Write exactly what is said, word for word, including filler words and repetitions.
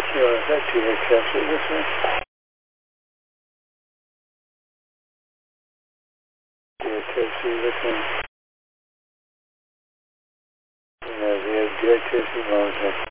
Sure, is that T H S, is this one? T H S, is this one? Yeah, we have T H S in Mountain.